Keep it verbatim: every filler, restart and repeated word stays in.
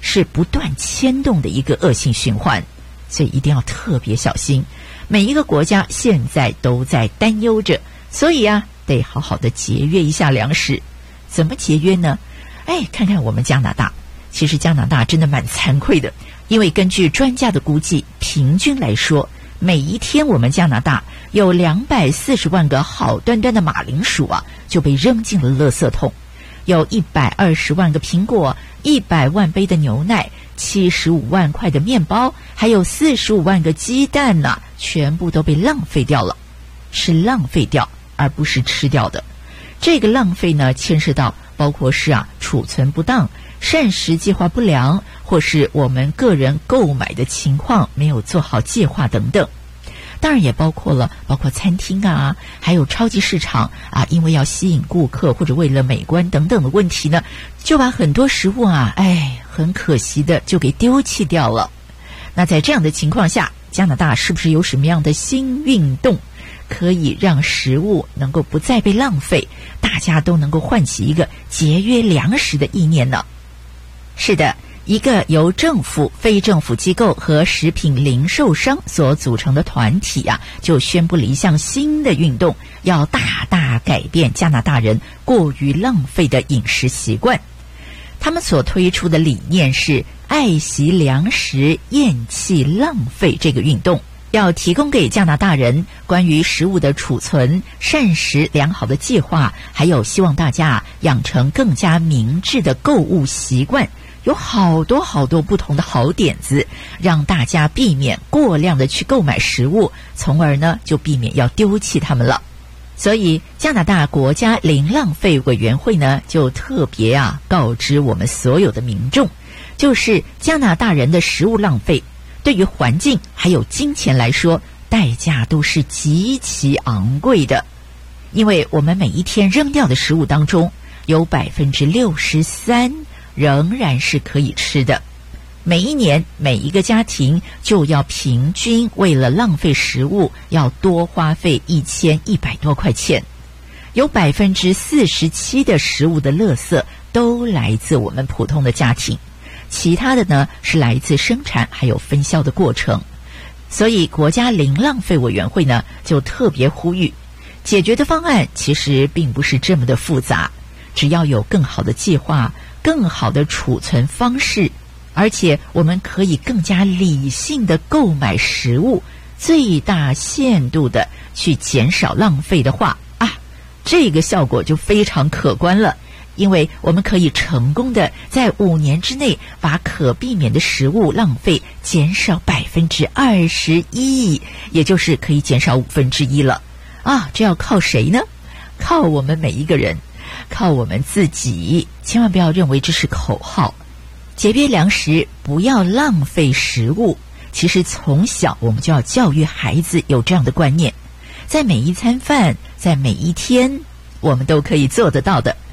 是不断牵动的一个恶性循环，所以一定要特别小心。每一个国家现在都在担忧着，所以啊，得好好的节约一下粮食。怎么节约呢？哎，看看我们加拿大，其实加拿大真的蛮惭愧的，因为根据专家的估计，平均来说，每一天我们加拿大有两百四十万个好端端的马铃薯啊，就被扔进了垃圾桶。有一百二十万个苹果，一百万杯的牛奶，七十五万块的面包，还有四十五万个鸡蛋呐、啊，全部都被浪费掉了。是浪费掉，而不是吃掉的。这个浪费呢，牵涉到包括是啊储存不当、膳食计划不良，或是我们个人购买的情况没有做好计划等等。当然也包括了包括餐厅啊，还有超级市场啊，因为要吸引顾客或者为了美观等等的问题呢，就把很多食物啊，哎，很可惜的就给丢弃掉了。那在这样的情况下，加拿大是不是有什么样的新运动，可以让食物能够不再被浪费，大家都能够唤起一个节约粮食的意念呢？是的，一个由政府、非政府机构和食品零售商所组成的团体啊，就宣布了一项新的运动，要大大改变加拿大人过于浪费的饮食习惯。他们所推出的理念是爱惜粮食、厌弃浪费这个运动，要提供给加拿大人关于食物的储存、膳食良好的计划，还有希望大家养成更加明智的购物习惯。有好多好多不同的好点子，让大家避免过量的去购买食物，从而呢就避免要丢弃它们了。所以加拿大国家零浪费委员会呢就特别啊告知我们所有的民众，就是加拿大人的食物浪费对于环境还有金钱来说，代价都是极其昂贵的。因为我们每一天扔掉的食物当中，有百分之六十三仍然是可以吃的。每一年每一个家庭就要平均为了浪费食物要多花费一千一百多块钱。有百分之四十七的食物的垃圾都来自我们普通的家庭，其他的呢是来自生产还有分销的过程。所以国家零浪费委员会呢就特别呼吁，解决的方案其实并不是这么的复杂，只要有更好的计划、更好的储存方式，而且我们可以更加理性的购买食物，最大限度的去减少浪费的话啊，这个效果就非常可观了。因为我们可以成功的在五年之内把可避免的食物浪费减少百分之二十一，也就是可以减少五分之一了啊！这要靠谁呢？靠我们每一个人，靠我们自己。千万不要认为这是口号。节约粮食，不要浪费食物，其实从小我们就要教育孩子有这样的观念，在每一餐饭，在每一天我们都可以做得到的。